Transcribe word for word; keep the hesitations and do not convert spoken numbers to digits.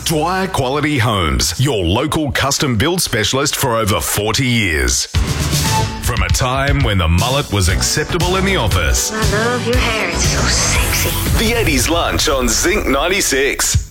Dwyer Quality Homes, your local custom build specialist for over forty years. From a time when the mullet was acceptable in the office. I love your hair, it's so sexy. The eighties lunch on Zinc ninety-six.